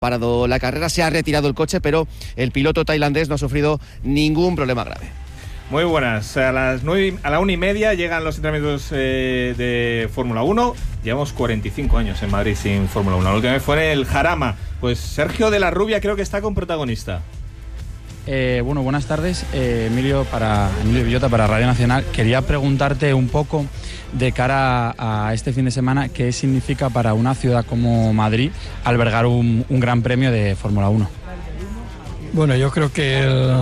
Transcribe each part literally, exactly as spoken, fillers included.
parado la carrera, se ha retirado el coche, pero el piloto tailandés no ha sufrido ningún problema grave. Muy buenas, a las nueve, a la una y media llegan los entrenamientos eh, de Fórmula uno. Llevamos cuarenta y cinco años en Madrid sin Fórmula uno. La última vez fue en el Jarama. Pues Sergio de la Rubia creo que está con protagonista. Eh, bueno, buenas tardes, eh, Emilio, para Emilio Villota para Radio Nacional. Quería preguntarte un poco de cara a, a este fin de semana, ¿qué significa para una ciudad como Madrid albergar un, un gran premio de Fórmula uno? Bueno, yo creo que el,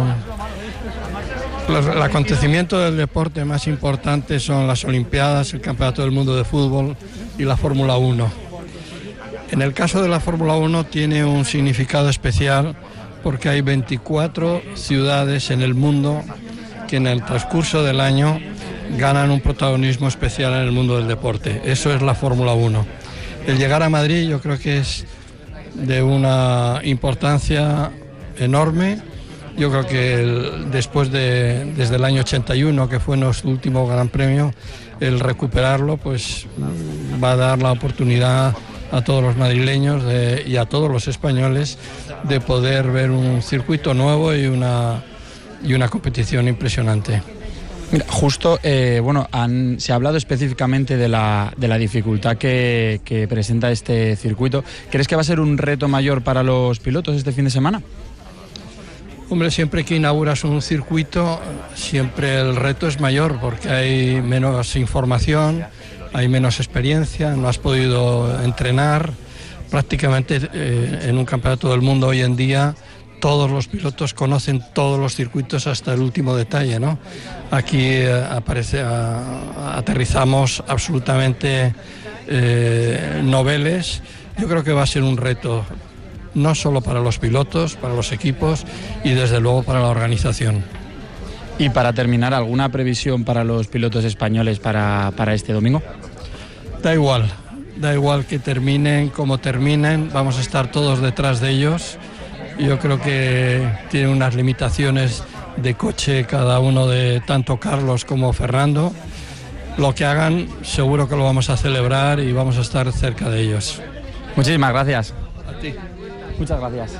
los, el acontecimiento del deporte más importante son las Olimpiadas, el Campeonato del Mundo de Fútbol y la Fórmula uno. En el caso de la Fórmula uno tiene un significado especial porque hay veinticuatro ciudades en el mundo que en el transcurso del año ganan un protagonismo especial en el mundo del deporte. Eso es la Fórmula uno. El llegar a Madrid yo creo que es de una importancia enorme. Yo creo que el, después de, desde el año ochenta y uno, que fue nuestro último Gran Premio, el recuperarlo pues va a dar la oportunidad a todos los madrileños de, y a todos los españoles de poder ver un circuito nuevo y una, y una competición impresionante. Mira, justo, eh, bueno, han, se ha hablado específicamente de la, de la dificultad que, que presenta este circuito. ¿Crees que va a ser un reto mayor para los pilotos este fin de semana? Hombre, siempre que inauguras un circuito, siempre el reto es mayor porque hay menos información, hay menos experiencia, no has podido entrenar. Prácticamente eh, en un campeonato del mundo hoy en día todos los pilotos conocen todos los circuitos hasta el último detalle, ¿no? Aquí eh, aparece, a, aterrizamos absolutamente eh, noveles. Yo creo que va a ser un reto no solo para los pilotos, para los equipos y desde luego para la organización. Y para terminar, ¿alguna previsión para los pilotos españoles para, para este domingo? Da igual, da igual que terminen como terminen, vamos a estar todos detrás de ellos. Yo creo que tienen unas limitaciones de coche cada uno, de tanto Carlos como Fernando. Lo que hagan seguro que lo vamos a celebrar y vamos a estar cerca de ellos. Muchísimas gracias. A ti. Muchas gracias.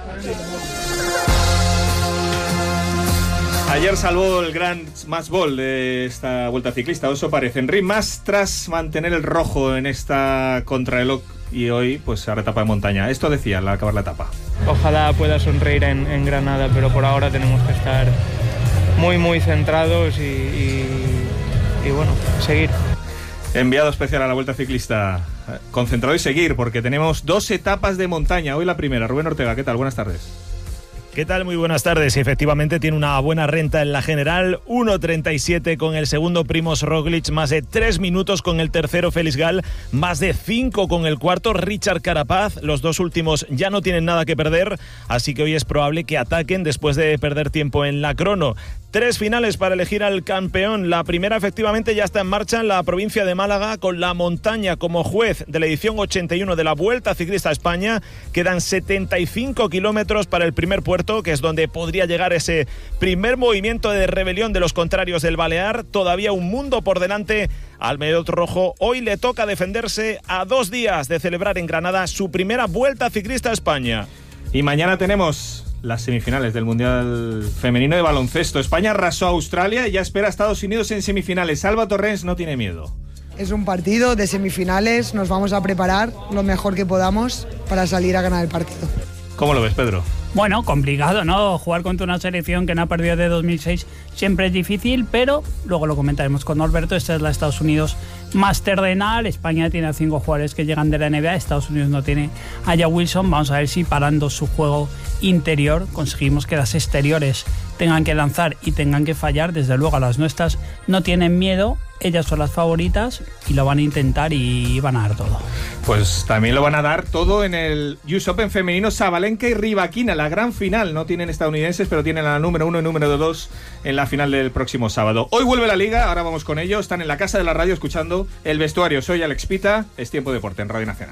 Ayer salvó el Grand Smash Ball de esta Vuelta Ciclista, eso parece. Enric Mas tras mantener el rojo en esta contrarreloj y hoy pues ahora etapa de montaña. Esto decía al acabar la etapa. Ojalá pueda sonreír en, en Granada, pero por ahora tenemos que estar muy muy centrados y, y, y bueno, seguir. Enviado especial a la Vuelta Ciclista, concentrado y seguir, porque tenemos dos etapas de montaña. Hoy la primera. Rubén Ortega, ¿qué tal? Buenas tardes. ¿Qué tal? Muy buenas tardes. Y efectivamente tiene una buena renta en la general. uno treinta y siete con el segundo Primož Roglič, más de tres minutos con el tercero Félix Gall, más de cinco con el cuarto Richard Carapaz. Los dos últimos ya no tienen nada que perder, así que hoy es probable que ataquen después de perder tiempo en la crono. Tres finales para elegir al campeón. La primera efectivamente ya está en marcha en la provincia de Málaga, con la montaña como juez de la edición ochenta y uno de la Vuelta Ciclista a España. Quedan setenta y cinco kilómetros para el primer puerto, que es donde podría llegar ese primer movimiento de rebelión de los contrarios del Balear. Todavía un mundo por delante al Maillot Rojo. Hoy le toca defenderse a dos días de celebrar en Granada su primera Vuelta Ciclista a España. Y mañana tenemos las semifinales del Mundial Femenino de Baloncesto. España arrasó a Australia y ya espera a Estados Unidos en semifinales. Alba Torrens no tiene miedo. Es un partido de semifinales, nos vamos a preparar lo mejor que podamos para salir a ganar el partido. ¿Cómo lo ves, Pedro? Bueno, complicado, ¿no? Jugar contra una selección que no ha perdido desde dos mil seis siempre es difícil, pero luego lo comentaremos con Norberto. Esta es la Estados Unidos más terrenal. España tiene a cinco jugadores que llegan de la N B A. Estados Unidos no tiene a Aya Wilson. Vamos a ver si parando su juego interior conseguimos que las exteriores tengan que lanzar y tengan que fallar. Desde luego a las nuestras no tienen miedo. Ellas son las favoritas y lo van a intentar y van a dar todo. Pues también lo van a dar todo en el U S Open femenino. Sabalenka y Rybakina, la gran final. No tienen estadounidenses, pero tienen a la número uno y número dos en la final del próximo sábado. Hoy vuelve la Liga, ahora vamos con ello. Están en la casa de la radio escuchando El Vestuario. Soy Alex Pita, es Tiempo Deporte en Radio Nacional.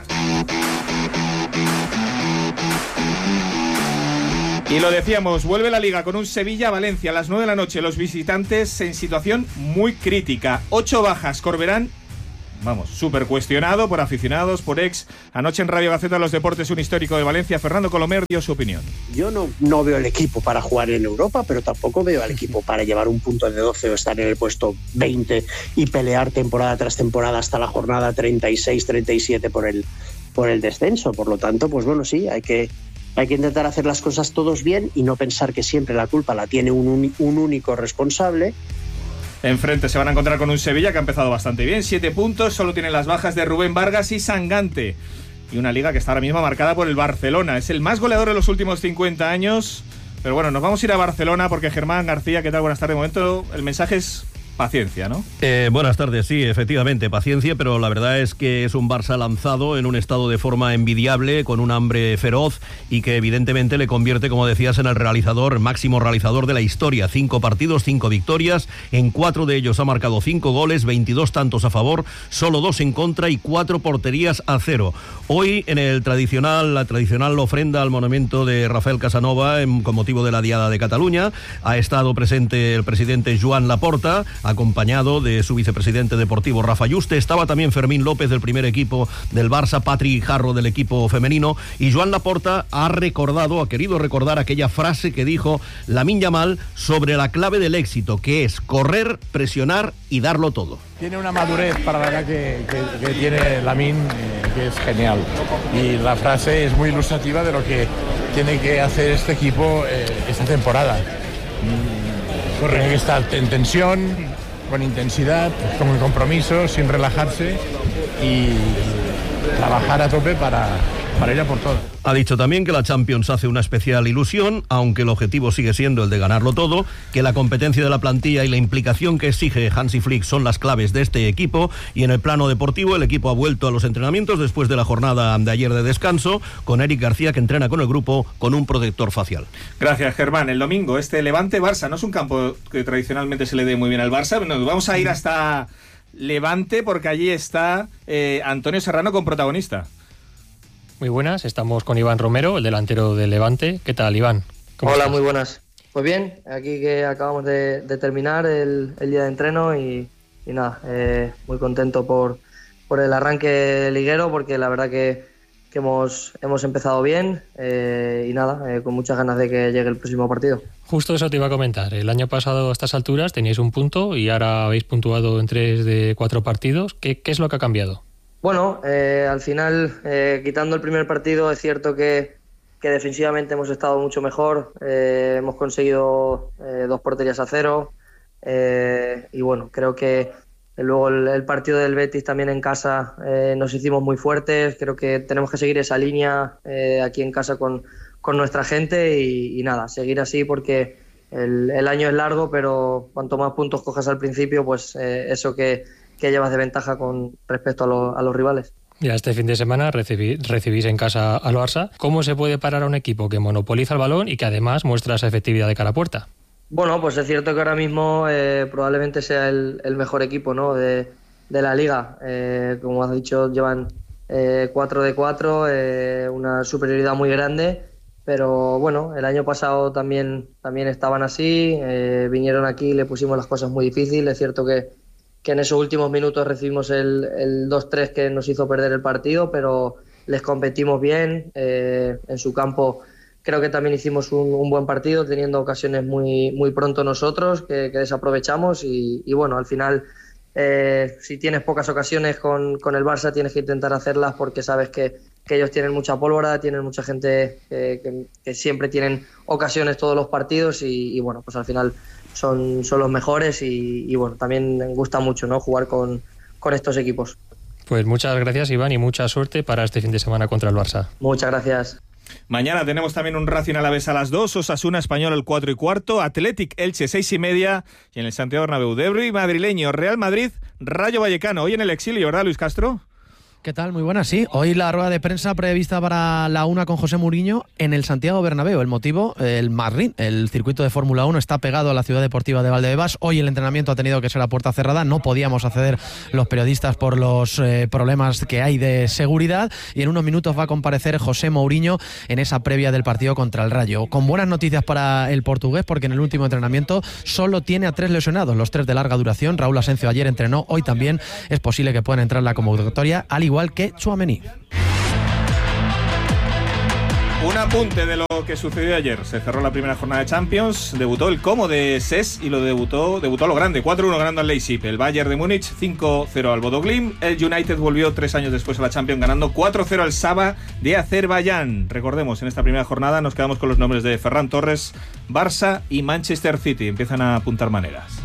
Y lo decíamos, vuelve la Liga con un Sevilla-Valencia a las nueve de la noche. Los visitantes en situación muy crítica. Ocho bajas, Corberán vamos, súper cuestionado por aficionados, por ex. Anoche en Radio Gaceta Los Deportes, un histórico de Valencia, Fernando Colomer, dio su opinión. Yo no, no veo el equipo para jugar en Europa, pero tampoco veo al equipo para llevar un punto de doce o estar en el puesto veinte y pelear temporada tras temporada hasta la jornada treinta y seis, treinta y siete por el, por el descenso. Por lo tanto, pues bueno, sí, hay que... Hay que intentar hacer las cosas todos bien y no pensar que siempre la culpa la tiene un, un único responsable. Enfrente se van a encontrar con un Sevilla que ha empezado bastante bien, siete puntos, solo tiene las bajas de Rubén Vargas y Sangante. Y una liga que está ahora mismo marcada por el Barcelona. Es el más goleador de los últimos cincuenta años. Pero bueno, nos vamos a ir a Barcelona porque Germán García, ¿qué tal? Buenas tardes. De momento el mensaje es... paciencia, ¿no? Eh, buenas tardes, sí, efectivamente, paciencia, pero la verdad es que es un Barça lanzado en un estado de forma envidiable, con un hambre feroz y que evidentemente le convierte, como decías, en el realizador, máximo realizador de la historia. Cinco partidos, cinco victorias, en cuatro de ellos ha marcado cinco goles, veintidós tantos a favor, solo dos en contra y cuatro porterías a cero. Hoy en el tradicional, la tradicional ofrenda al monumento de Rafael Casanova en, con motivo de la Diada de Cataluña, ha estado presente el presidente Joan Laporta, acompañado de su vicepresidente deportivo Rafa Yuste. Estaba también Fermín López del primer equipo del Barça, Patri Jarro del equipo femenino, y Joan Laporta ha recordado, ha querido recordar aquella frase que dijo Lamine Yamal sobre la clave del éxito, que es correr, presionar y darlo todo. Tiene una madurez para la edad que, que, que tiene Lamine, eh, que es genial. Y la frase es muy ilustrativa de lo que tiene que hacer este equipo eh, esta temporada. Tiene que estar en tensión, con intensidad, con compromiso, sin relajarse y trabajar a tope para, para ir a por todo. Ha dicho también que la Champions hace una especial ilusión, aunque el objetivo sigue siendo el de ganarlo todo, que la competencia de la plantilla y la implicación que exige Hansi Flick son las claves de este equipo, y en el plano deportivo el equipo ha vuelto a los entrenamientos después de la jornada de ayer de descanso, con Eric García, que entrena con el grupo con un protector facial. Gracias, Germán. El domingo, este Levante-Barça, no es un campo que tradicionalmente se le dé muy bien al Barça. Nos vamos a ir hasta Levante porque allí está eh, Antonio Serrano con protagonista. Muy buenas, estamos con Iván Romero, el delantero del Levante. ¿Qué tal, Iván? Hola, estás? Muy buenas. Pues bien, aquí que acabamos de, de terminar el, el día de entreno y, y nada, eh, muy contento por, por el arranque liguero, porque la verdad que, que hemos, hemos empezado bien eh, y nada, eh, con muchas ganas de que llegue el próximo partido. Justo eso te iba a comentar. El año pasado a estas alturas teníais un punto y ahora habéis puntuado en tres de cuatro partidos. ¿Qué, qué es lo que ha cambiado? Bueno, eh, al final, eh, quitando el primer partido, es cierto que, que defensivamente hemos estado mucho mejor, eh, hemos conseguido eh, dos porterías a cero eh, y bueno, creo que luego el, el partido del Betis también en casa eh, nos hicimos muy fuertes, creo que tenemos que seguir esa línea eh, aquí en casa con, con nuestra gente y, y nada, seguir así porque el, el año es largo, pero cuanto más puntos cojas al principio, pues eh, eso que que llevas de ventaja con respecto a, lo, a los rivales. Ya este fin de semana recibí, recibís en casa al Barça. ¿Cómo se puede parar a un equipo que monopoliza el balón y que además muestra esa efectividad de cara a puerta? Bueno, pues es cierto que ahora mismo eh, probablemente sea el, el mejor equipo, ¿no? de, de la liga. Eh, como has dicho, llevan eh, cuatro de cuatro, eh, una superioridad muy grande, pero bueno, el año pasado también, también estaban así, eh, vinieron aquí, le pusimos las cosas muy difíciles. Es cierto que que en esos últimos minutos recibimos el, el dos tres que nos hizo perder el partido, pero les competimos bien. Eh, en su campo creo que también hicimos un, un buen partido, teniendo ocasiones muy, muy pronto nosotros, que, que desaprovechamos y, y bueno, al final, eh, si tienes pocas ocasiones con, con el Barça, tienes que intentar hacerlas porque sabes que, que ellos tienen mucha pólvora, tienen mucha gente eh, que, que siempre tienen ocasiones todos los partidos y, y bueno, pues al final Son, son los mejores y, y bueno, también me gusta mucho, ¿no?, jugar con, con estos equipos. Pues muchas gracias, Iván, y mucha suerte para este fin de semana contra el Barça. Muchas gracias. Mañana tenemos también un Racing Alavés a las dos, Osasuna Español el cuatro y cuarto, Athletic Elche seis y media y en el Santiago Bernabéu derbi madrileño, Real Madrid Rayo Vallecano. Hoy en el exilio, ¿verdad, Luis Castro? ¿Qué tal? Muy buenas, sí. Hoy la rueda de prensa prevista para la una con José Mourinho en el Santiago Bernabéu. El motivo, el Marrín, el circuito de Fórmula uno, está pegado a la ciudad deportiva de Valdebebas. Hoy el entrenamiento ha tenido que ser a puerta cerrada. No podíamos acceder los periodistas por los eh, problemas que hay de seguridad. Y en unos minutos va a comparecer José Mourinho en esa previa del partido contra el Rayo. Con buenas noticias para el portugués, porque en el último entrenamiento solo tiene a tres lesionados, los tres de larga duración. Raúl Asencio ayer entrenó, hoy también es posible que puedan entrar en la convocatoria, al igual que Tchouaméni. Un apunte de lo que sucedió ayer. Se cerró la primera jornada de Champions, debutó el Como de S E S y lo debutó debutó a lo grande, cuatro uno ganando al Leipzig. El Bayern de Múnich cinco cero al Bodo Glimt. El United volvió tres años después a la Champions ganando cuatro cero al Saba de Azerbaiyán. Recordemos, en esta primera jornada nos quedamos con los nombres de Ferran Torres, Barça y Manchester City. Empiezan a apuntar maneras.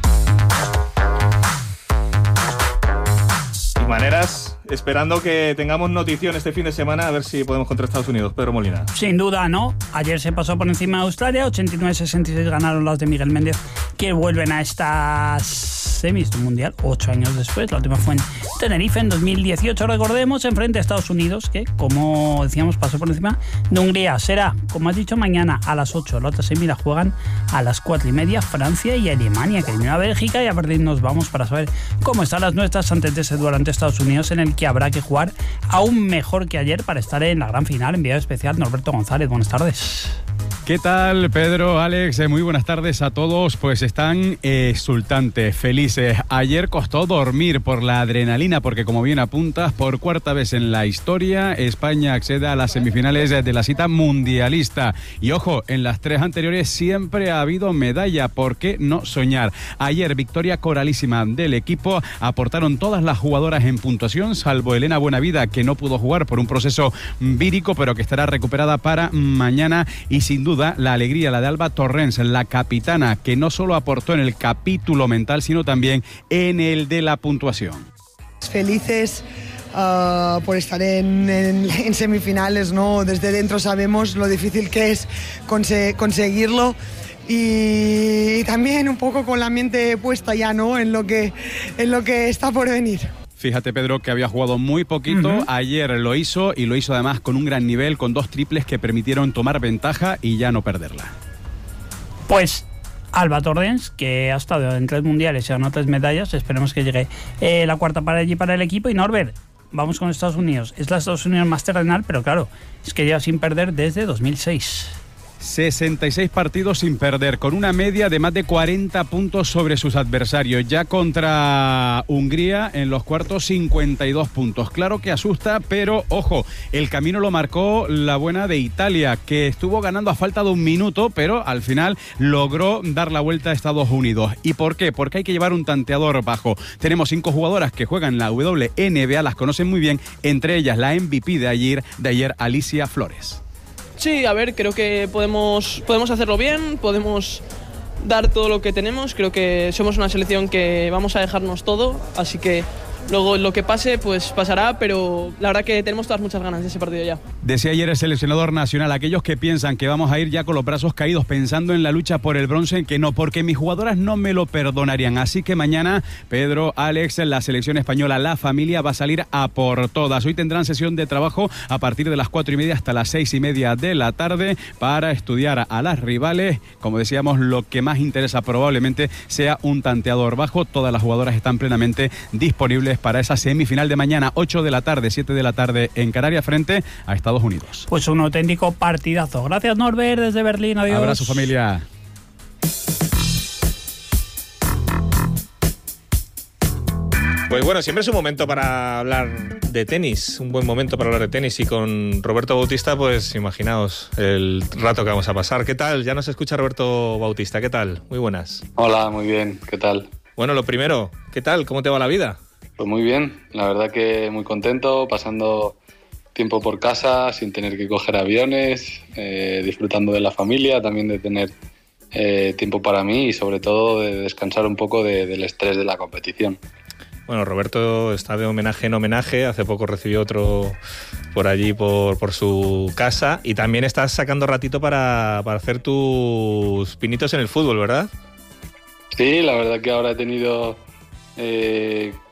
Y maneras, esperando que tengamos notición este fin de semana, a ver si podemos contra Estados Unidos. Pedro Molina. Sin duda, ¿no? Ayer se pasó por encima de Australia, ochenta y nueve sesenta y seis ganaron los de Miguel Méndez, que vuelven a estas semis del Mundial, ocho años después. La última fue en Tenerife en dos mil dieciocho, recordemos, en frente a Estados Unidos, que, como decíamos, pasó por encima de Hungría. Será, como has dicho, mañana a las ocho. La otra semi la juegan a las cuatro y media Francia y Alemania, que eliminó a Bélgica, y a partir nos vamos para saber cómo están las nuestras antes de ese duelo ante Estados Unidos, en el que habrá que jugar aún mejor que ayer para estar en la gran final. Enviado especial Norberto González, buenas tardes. ¿Qué tal, Pedro, Alex? Muy buenas tardes a todos. Pues están exultantes, felices. Ayer costó dormir por la adrenalina, porque como bien apuntas, por cuarta vez en la historia, España accede a las semifinales de la cita mundialista. Y ojo, en las tres anteriores siempre ha habido medalla. ¿Por qué no soñar? Ayer, victoria coralísima del equipo. Aportaron todas las jugadoras en puntuación, salvo Elena Buenavida, que no pudo jugar por un proceso vírico, pero que estará recuperada para mañana. Y sin duda, la alegría, la de Alba Torrens, la capitana, que no solo aportó en el capítulo mental, sino también en el de la puntuación. Felices uh, por estar en, en, en semifinales, ¿no? Desde dentro sabemos lo difícil que es conse- conseguirlo. Y también un poco con la mente puesta ya, ¿no? En lo que, en lo que está por venir. Fíjate, Pedro, que había jugado muy poquito. Uh-huh. Ayer lo hizo, y lo hizo además con un gran nivel, con dos triples que permitieron tomar ventaja y ya no perderla. Pues Alba Torrens, que ha estado en tres mundiales y ganó tres medallas, esperemos que llegue eh, la cuarta para allí para el equipo. Y Norbert, vamos con Estados Unidos. Es la Estados Unidos más terrenal, pero claro, es que lleva sin perder desde dos mil seis. sesenta y seis partidos sin perder, con una media de más de cuarenta puntos sobre sus adversarios. Ya contra Hungría en los cuartos, cincuenta y dos puntos. Claro que asusta, pero ojo, el camino lo marcó la buena de Italia, que estuvo ganando a falta de un minuto, pero al final logró dar la vuelta a Estados Unidos. ¿Y por qué? Porque hay que llevar un tanteador bajo. Tenemos cinco jugadoras que juegan la W N B A, las conocen muy bien, entre ellas la M V P de ayer, de ayer Alicia Flores. Sí, a ver, creo que podemos, podemos hacerlo bien, podemos dar todo lo que tenemos. Creo que somos una selección que vamos a dejarnos todo, así que luego lo que pase, pues pasará, pero la verdad que tenemos todas muchas ganas de ese partido ya. Decía ayer el seleccionador nacional, aquellos que piensan que vamos a ir ya con los brazos caídos pensando en la lucha por el bronce, que no, porque mis jugadoras no me lo perdonarían. Así que mañana, Pedro, Alex, la selección española, la familia va a salir a por todas. Hoy tendrán sesión de trabajo a partir de las cuatro y media hasta las seis y media de la tarde para estudiar a las rivales. Como decíamos, lo que más interesa probablemente sea un tanteador bajo. Todas las jugadoras están plenamente disponibles para esa semifinal de mañana, ocho de la tarde, siete de la tarde en Canarias, frente a Estados Unidos. Pues un auténtico partidazo. Gracias, Norbert, desde Berlín. Adiós. Abrazo, familia. Pues bueno, siempre es un momento para hablar de tenis, un buen momento para hablar de tenis, y con Roberto Bautista, pues imaginaos el rato que vamos a pasar. ¿Qué tal? Ya nos escucha Roberto Bautista, ¿qué tal? Muy buenas. Hola, muy bien, ¿qué tal? Bueno, lo primero, ¿qué tal? ¿Cómo te va la vida? Pues muy bien, la verdad que muy contento, pasando tiempo por casa, sin tener que coger aviones, eh, disfrutando de la familia, también de tener eh, tiempo para mí y sobre todo de descansar un poco de, del estrés de la competición. Bueno, Roberto está de homenaje en homenaje, hace poco recibió otro por allí, por, por su casa, y también estás sacando ratito para, para hacer tus pinitos en el fútbol, ¿verdad? Sí, la verdad que ahora he tenido... Eh,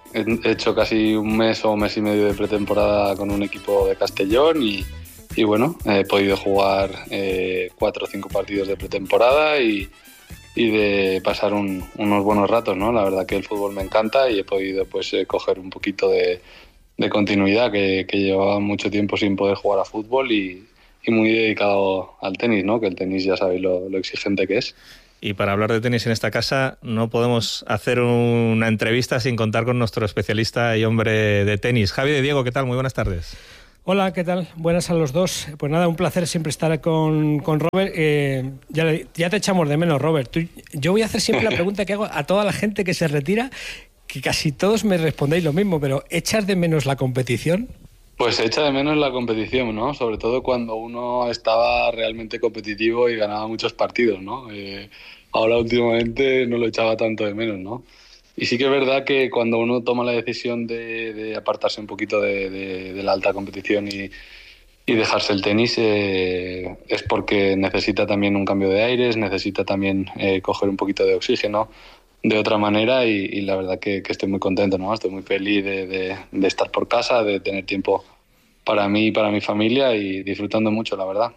he hecho casi un mes o un mes y medio de pretemporada con un equipo de Castellón y, y bueno, he podido jugar eh, cuatro o cinco partidos de pretemporada y, y de pasar un, unos buenos ratos, ¿no? La verdad que el fútbol me encanta y he podido pues eh, coger un poquito de, de continuidad que, que llevaba mucho tiempo sin poder jugar a fútbol y, y muy dedicado al tenis, ¿no? Que el tenis ya sabéis lo, lo exigente que es. Y para hablar de tenis en esta casa no podemos hacer una entrevista sin contar con nuestro especialista y hombre de tenis. Javi de Diego, ¿qué tal? Muy buenas tardes. Hola, ¿qué tal? Buenas a los dos. Pues nada, un placer siempre estar con, con Robert. Eh, ya, ya te echamos de menos, Robert. Tú, yo voy a hacer siempre la pregunta que hago a toda la gente que se retira, que casi todos me respondéis lo mismo, pero ¿echas de menos la competición? Pues se echa de menos la competición, ¿no? Sobre todo cuando uno estaba realmente competitivo y ganaba muchos partidos, ¿no? Eh, ahora últimamente no lo echaba tanto de menos, ¿no? Y sí que es verdad que cuando uno toma la decisión de, de apartarse un poquito de, de, de la alta competición y, y dejarse el tenis, eh, es porque necesita también un cambio de aires, necesita también eh, coger un poquito de oxígeno de otra manera y, y la verdad que, que estoy muy contento, ¿no? Estoy muy feliz de, de, de estar por casa, de tener tiempo para mí y para mi familia y disfrutando mucho, la verdad.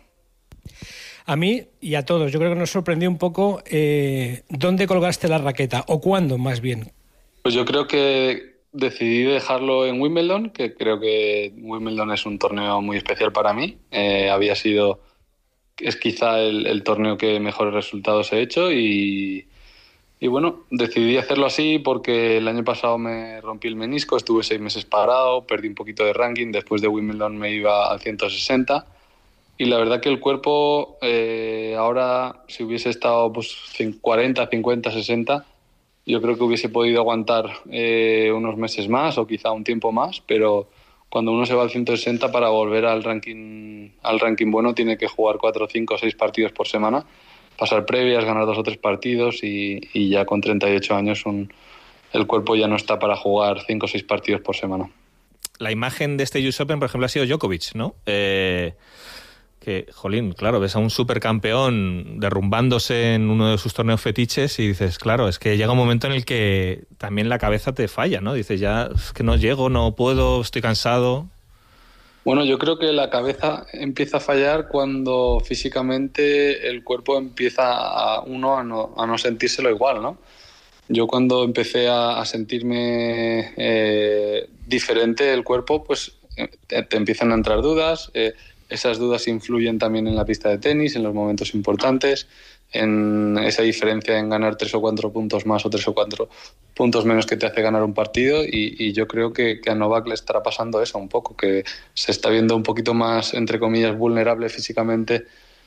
A mí y a todos, yo creo que nos sorprendió un poco eh, dónde colgaste la raqueta o cuándo más bien. Pues yo creo que decidí dejarlo en Wimbledon, que creo que Wimbledon es un torneo muy especial para mí. Eh, había sido, es quizá el, el torneo que mejores resultados he hecho y... Y bueno, decidí hacerlo así porque el año pasado me rompí el menisco, estuve seis meses parado, perdí un poquito de ranking, después de Wimbledon me iba al ciento sesenta y la verdad que el cuerpo eh, ahora, si hubiese estado pues cuarenta, cincuenta, sesenta, yo creo que hubiese podido aguantar eh, unos meses más o quizá un tiempo más, pero cuando uno se va al ciento sesenta para volver al ranking, al ranking bueno tiene que jugar cuatro, cinco, seis partidos por semana, pasar previas, ganar dos o tres partidos y, y ya con treinta y ocho años un, el cuerpo ya no está para jugar cinco o seis partidos por semana. La imagen de este U S Open, por ejemplo, ha sido Djokovic, ¿no? Eh, que, jolín, claro, ves a un supercampeón derrumbándose en uno de sus torneos fetiches y dices, claro, es que llega un momento en el que también la cabeza te falla, ¿no? Dices, ya, es que no llego, no puedo, estoy cansado... Bueno, yo creo que la cabeza empieza a fallar cuando físicamente el cuerpo empieza a uno a no, a no sentírselo igual, ¿no? Yo cuando empecé a, a sentirme eh, diferente el cuerpo, pues te, te empiezan a entrar dudas, eh, esas dudas influyen también en la pista de tenis, en los momentos importantes, en esa diferencia en ganar tres o cuatro puntos más o tres o cuatro puntos menos que te hace ganar un partido y, y yo creo que, que a Novak le estará pasando eso un poco, que se está viendo un poquito más, entre comillas, vulnerable físicamente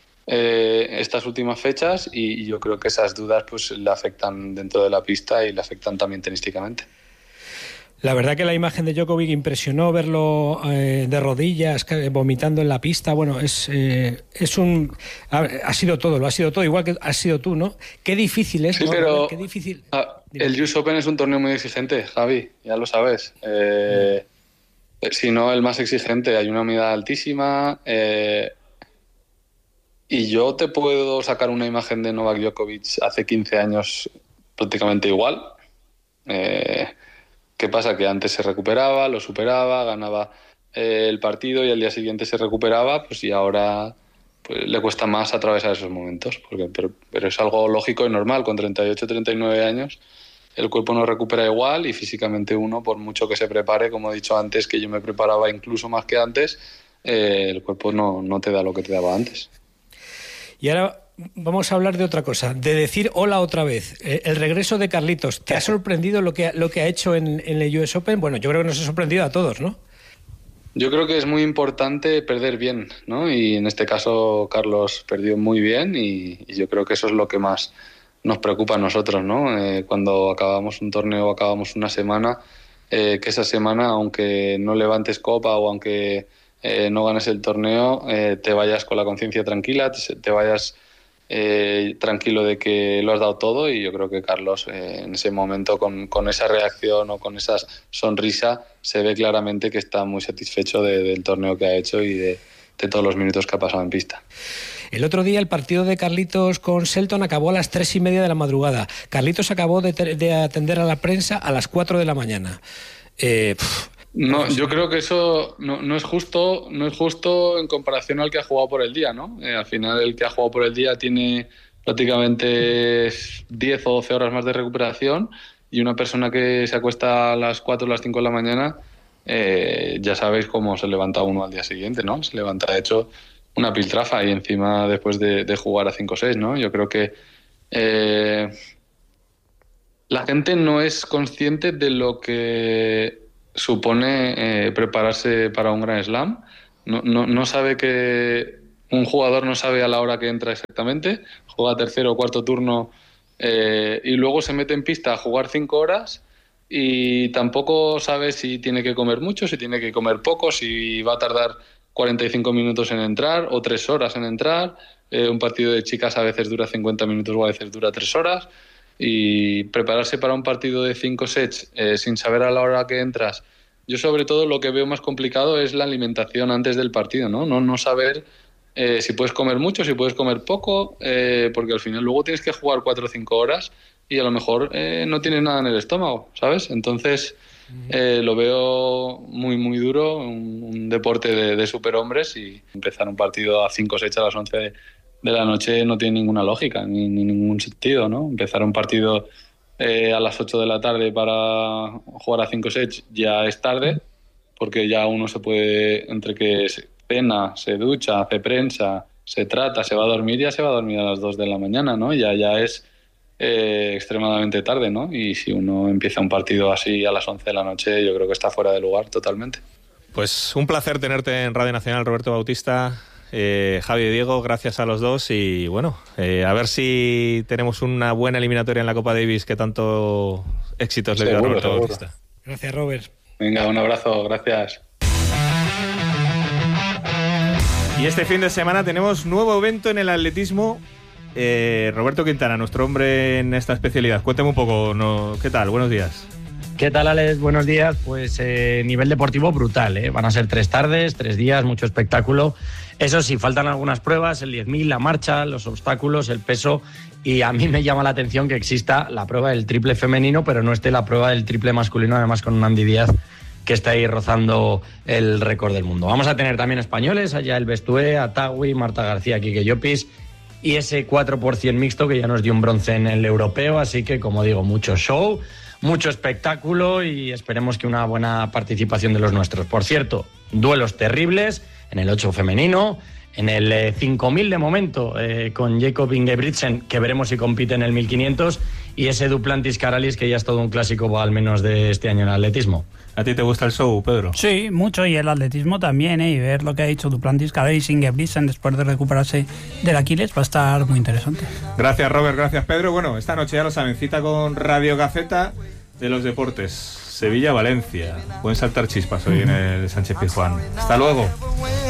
eh, estas últimas fechas y, y yo creo que esas dudas pues le afectan dentro de la pista y le afectan también tenísticamente. La verdad que la imagen de Djokovic impresionó verlo eh, de rodillas, vomitando en la pista. Bueno, es, eh, es un... Ha, ha sido todo, lo ha sido todo, igual que has sido tú, ¿no? Qué difícil es, sí, ¿no? Pero Qué difícil. Ah, el U S Open es un torneo muy exigente, Javi, ya lo sabes. Eh, mm. Si no, el más exigente. Hay una humedad altísima eh, y yo te puedo sacar una imagen de Novak Djokovic hace quince años prácticamente igual. Eh... ¿Qué pasa? Que antes se recuperaba, lo superaba, ganaba eh, el partido y al día siguiente se recuperaba, pues y ahora pues, le cuesta más atravesar esos momentos, porque, pero, pero es algo lógico y normal, con treinta y ocho, treinta y nueve años el cuerpo no recupera igual y físicamente uno, por mucho que se prepare, como he dicho antes, que yo me preparaba incluso más que antes, eh, el cuerpo no, no te da lo que te daba antes. Y ahora vamos a hablar de otra cosa, de decir hola otra vez. Eh, el regreso de Carlitos, ¿te ha sorprendido lo que, lo que ha hecho en, en el U S Open? Bueno, yo creo que nos ha sorprendido a todos, ¿no? Yo creo que es muy importante perder bien, ¿no? Y en este caso Carlos perdió muy bien y, y yo creo que eso es lo que más nos preocupa a nosotros, ¿no? Eh, cuando acabamos un torneo o acabamos una semana, eh, que esa semana, aunque no levantes copa o aunque eh, no ganes el torneo, eh, te vayas con la conciencia tranquila, te, te vayas eh, tranquilo de que lo has dado todo y yo creo que Carlos eh, en ese momento con, con esa reacción o con esa sonrisa se ve claramente que está muy satisfecho de, del torneo que ha hecho y de, de todos los minutos que ha pasado en pista. El otro día el partido de Carlitos con Shelton acabó a las tres y media de la madrugada. Carlitos acabó de, de atender a la prensa a las cuatro de la mañana. Eh, pff, No, yo creo que eso no, no es justo, no es justo en comparación al que ha jugado por el día, ¿no? Eh, al final el que ha jugado por el día tiene prácticamente diez o doce horas más de recuperación, y una persona que se acuesta a las cuatro o las cinco de la mañana, eh, ya sabéis cómo se levanta uno al día siguiente, ¿no? Se levanta de hecho una piltrafa, y encima después de, de jugar a cinco seis, ¿no? Yo creo que eh, la gente no es consciente de lo que supone eh, prepararse para un Grand Slam. No, no, no sabe que un jugador no sabe a la hora que entra exactamente, juega tercero o cuarto turno eh, y luego se mete en pista a jugar cinco horas y tampoco sabe si tiene que comer mucho, si tiene que comer poco, si va a tardar cuarenta y cinco minutos en entrar o tres horas en entrar. Eh, un partido de chicas a veces dura cincuenta minutos o a veces dura tres horas. Y prepararse para un partido de cinco sets eh, sin saber a la hora que entras, yo sobre todo lo que veo más complicado es la alimentación antes del partido, ¿no? No, no saber eh, si puedes comer mucho, si puedes comer poco, eh, porque al final luego tienes que jugar cuatro o cinco horas y a lo mejor eh, no tienes nada en el estómago, ¿sabes? Entonces eh, lo veo muy, muy duro, un, un deporte de, de superhombres, y empezar un partido a cinco sets a las once de de la noche no tiene ninguna lógica ni, ni ningún sentido, ¿no? Empezar un partido eh, a las ocho de la tarde para jugar a cinco sets ya es tarde, porque ya uno se puede, entre que se cena, se ducha, hace prensa, se trata, se va a dormir, ya se va a dormir a las dos de la mañana, ¿no? Ya, ya es eh, extremadamente tarde, ¿no? Y si uno empieza un partido así a las once de la noche, yo creo que está fuera de lugar totalmente. Pues un placer tenerte en Radio Nacional, Roberto Bautista. Eh, Javi y Diego, gracias a los dos, y bueno, eh, a ver si tenemos una buena eliminatoria en la Copa Davis que tanto éxitos le dio a Roberto seguro. Bautista. Gracias, Robert. Venga, un abrazo, gracias. Y este fin de semana tenemos nuevo evento en el atletismo. eh, Roberto Quintana, nuestro hombre en esta especialidad, cuéntame un poco, ¿no? ¿Qué tal? Buenos días. ¿Qué tal, Alex? Buenos días. Pues eh, nivel deportivo brutal, ¿eh? Van a ser tres tardes, tres días, mucho espectáculo. Eso sí, faltan algunas pruebas, el diez mil, la marcha, los obstáculos, el peso, y a mí me llama la atención que exista la prueba del triple femenino, pero no esté la prueba del triple masculino, además con un Andy Díaz que está ahí rozando el récord del mundo. Vamos a tener también españoles, allá el Bestué, Atagui, Marta García, Quique Llopis, y ese cuatro por ciento mixto que ya nos dio un bronce en el europeo, así que, como digo, mucho show, mucho espectáculo, y esperemos que una buena participación de los nuestros. Por cierto, duelos terribles en el ocho femenino, en el eh, cinco mil de momento, eh, con Jacob Ingebrigtsen, que veremos si compite en el mil quinientos, y ese Duplantis Caralis, que ya es todo un clásico, al menos de este año en el atletismo. ¿A ti te gusta el show, Pedro? Sí, mucho, y el atletismo también, ¿eh? Y ver lo que ha dicho Duplantis Caralis, Ingebrigtsen, después de recuperarse del Aquiles, va a estar muy interesante. Gracias, Robert, gracias, Pedro. Bueno, esta noche ya lo saben, cita con Radio Gaceta de los Deportes. Sevilla-Valencia. Pueden saltar chispas hoy en el Sánchez Pizjuán. Hasta luego.